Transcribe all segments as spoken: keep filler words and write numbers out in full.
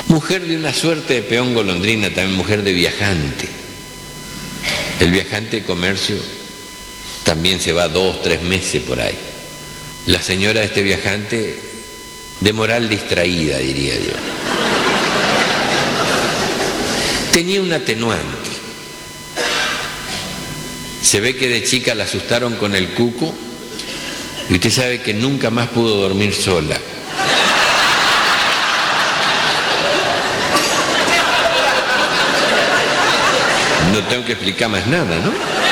Mujer de una suerte de peón golondrina, también mujer de viajante. El viajante de comercio también se va dos, tres meses por ahí. La señora de este viajante, de moral distraída, diría yo. Tenía un atenuante. Se ve que de chica la asustaron con el cuco y usted sabe que nunca más pudo dormir sola. No tengo que explicar más nada, ¿no?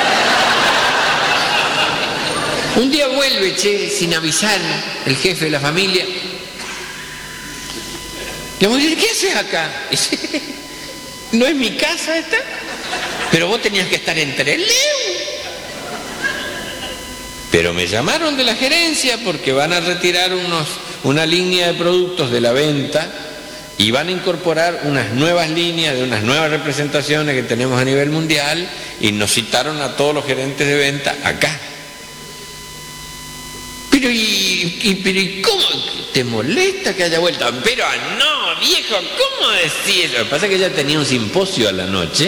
Un día vuelve, che, sin avisar, el jefe de la familia. Le voy a decir, ¿qué haces acá? Dice, ¿no es mi casa esta? Pero vos tenías que estar en Trelew. Pero me llamaron de la gerencia porque van a retirar unos, una línea de productos de la venta y van a incorporar unas nuevas líneas de unas nuevas representaciones que tenemos a nivel mundial y nos citaron a todos los gerentes de venta acá. Pero y, y, pero ¿y cómo? ¿Te molesta que haya vuelto? Pero no, viejo, ¿cómo decís eso? Lo que pasa es que ella tenía un simposio a la noche.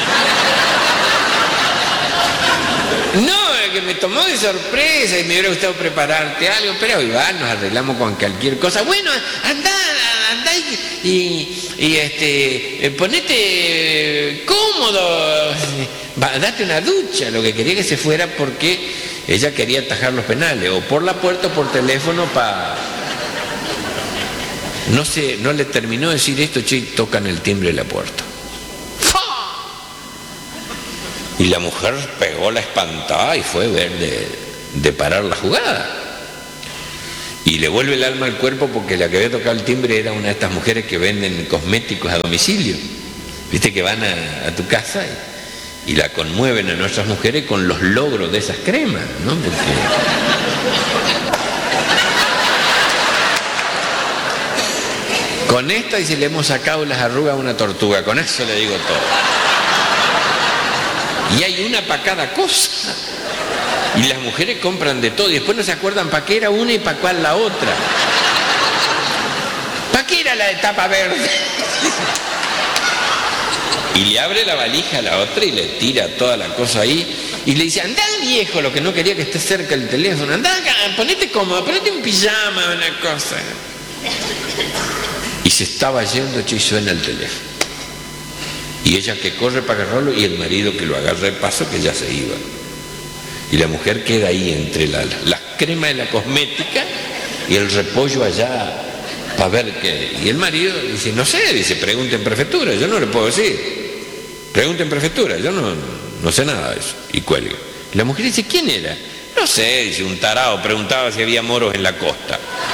No, que me tomó de sorpresa y me hubiera gustado prepararte algo, pero hoy va, nos arreglamos con cualquier cosa. Bueno, andá, andá y, y, y este, ponete cómodo, va, date una ducha. Lo que quería que se fuera porque ella quería atajar los penales, o por la puerta o por teléfono para... No sé, no le terminó de decir esto, che, tocan el timbre de la puerta. Y la mujer pegó la espantada y fue a ver de, de parar la jugada. Y le vuelve el alma al cuerpo porque la que había tocado el timbre era una de estas mujeres que venden cosméticos a domicilio. Viste que van a, a tu casa y, y la conmueven a nuestras mujeres con los logros de esas cremas, ¿no? Porque... Con esta y si le hemos sacado las arrugas a una tortuga, con eso le digo todo. Y hay una para cada cosa. Y las mujeres compran de todo y después no se acuerdan para qué era una y para cuál la otra. ¿Para qué era la de tapa verde? Y le abre la valija a la otra y le tira toda la cosa ahí. Y le dice, andá viejo, lo que no quería que esté cerca el teléfono. Andá acá, ponete cómodo, ponete un pijama, una cosa. Y se estaba yendo, che, y suena el teléfono. Y ella que corre para agarrarlo y el marido que lo agarra de paso que ya se iba. Y la mujer queda ahí entre la, las cremas de la cosmética y el repollo allá para ver qué. Y el marido dice, no sé, dice, pregunte en prefectura, yo no le puedo decir. Pregunte en prefectura, yo no, no sé nada de eso. Y cuelga. Y la mujer dice, ¿quién era? No sé, dice, un tarado, preguntaba si había moros en la costa.